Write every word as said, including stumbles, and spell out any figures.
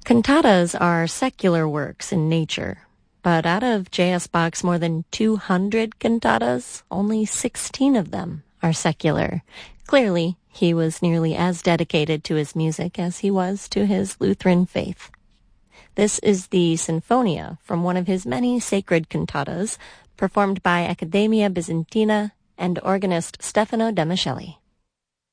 Cantatas are secular works in nature, but out of J S. Bach's more than two hundred cantatas, only sixteen of them are secular. Clearly, he was nearly as dedicated to his music as he was to his Lutheran faith. This is the Sinfonia from one of his many sacred cantatas, performed by Accademia Bizantina and organist Stefano Demiscelli.